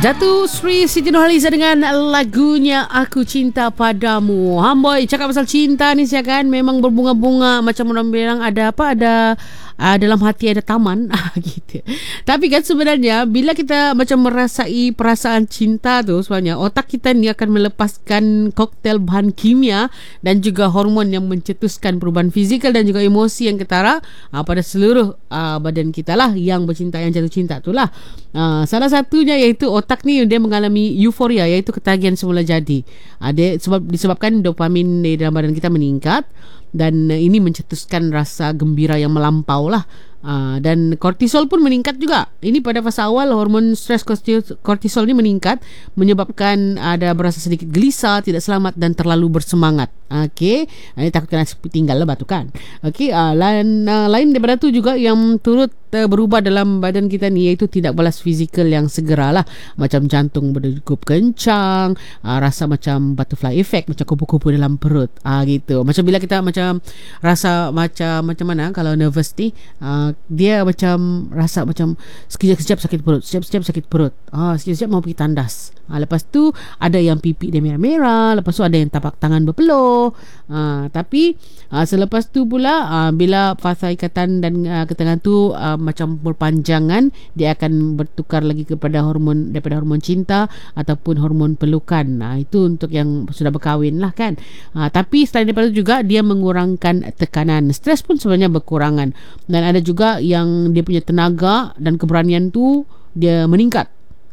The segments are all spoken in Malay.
Datuk Sri Siti Nurhaliza dengan lagunya Aku Cinta Padamu. Hamboi cakap pasal cinta ni saya kan memang berbunga-bunga macam orang bilang ada apa dalam hati ada taman gitu. Tapi kan sebenarnya bila kita macam merasai perasaan cinta tu sebenarnya otak kita ni akan melepaskan koktel bahan kimia dan juga hormon yang mencetuskan perubahan fizikal dan juga emosi yang ketara pada seluruh badan kita lah yang bercinta, yang jatuh cinta tu lah. Salah satunya iaitu otak ni dia mengalami euforia, iaitu ketagihan semula jadi. Disebabkan dopamin di dalam badan kita meningkat dan ini mencetuskan rasa gembira yang melampau lah. Dan kortisol pun meningkat juga. Ini pada fasa awal hormon stres kortisol ni meningkat, menyebabkan ada berasa sedikit gelisah, tidak selamat dan terlalu bersemangat. Okey, ini takut kena tinggal lah batu kan. Okey, lain daripada tu juga yang turut berubah dalam badan kita ni iaitu tidak balas fizikal yang segeralah, macam jantung berdegup kencang, rasa macam butterfly effect, macam kupu-kupu dalam perut gitu. Macam bila kita macam rasa macam mana kalau nervous ni, dia macam rasa macam sekejap-sekejap sakit perut, sekejap-sekejap sakit perut, sekejap-sekejap mau pergi tandas. Lepas tu ada yang pipi dia merah-merah, lepas tu ada yang tapak tangan berpeluh. Tapi selepas tu pula bila fasa ikatan dan ketengan tu macam berpanjangan, dia akan bertukar lagi kepada daripada hormon cinta ataupun hormon pelukan. Itu untuk yang sudah berkahwin lah kan. Tapi selain daripada itu juga dia mengurangkan tekanan, stres pun sebenarnya berkurangan, dan ada juga yang dia punya tenaga dan keberanian tu dia meningkat.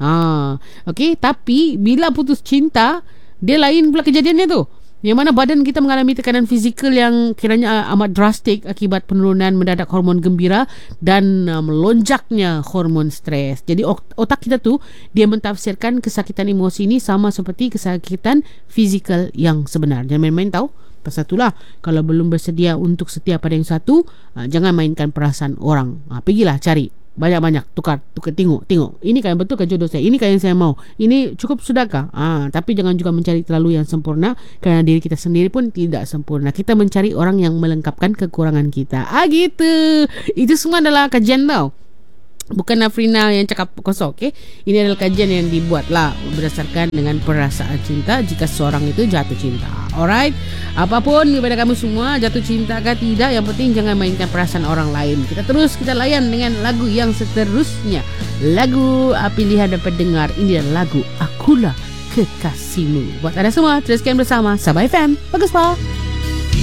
Okey, tapi bila putus cinta dia lain pula kejadiannya tu, yang mana badan kita mengalami tekanan fizikal yang kiranya amat drastik akibat penurunan mendadak hormon gembira dan melonjaknya hormon stres. Jadi otak kita tu dia mentafsirkan kesakitan emosi ini sama seperti kesakitan fizikal yang sebenar. Jangan main-main tahu. Pasal itulah kalau belum bersedia untuk setia pada yang satu, jangan mainkan perasaan orang. Pergilah cari banyak-banyak, tukar tengok ini kan betul ke jodoh saya, ini kan yang saya mau, ini cukup sudahkah. Tapi jangan juga mencari terlalu yang sempurna, kerana diri kita sendiri pun tidak sempurna. Kita mencari orang yang melengkapkan kekurangan kita. Gitu. Itu semua adalah kajian tau, bukan Afrina yang cakap kosong. Okay? Ini adalah kajian yang dibuatlah berdasarkan dengan perasaan cinta jika seorang itu jatuh cinta. Alright, apapun kepada kamu semua, jatuh cinta kah tidak, yang penting jangan mainkan perasaan orang lain. Kita layan dengan lagu yang seterusnya. Lagu pilihan dan pendengar ini adalah lagu Akulah Kekasihmu. Buat anda semua, teruskan bersama Sabah FM. Bagus pak.